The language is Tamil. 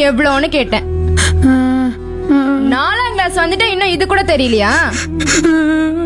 எவ்வளவுன்னு கேட்டேன். 4ஆம் கிளாஸ் வந்துட்டு இன்னும் இது கூட தெரியலையா?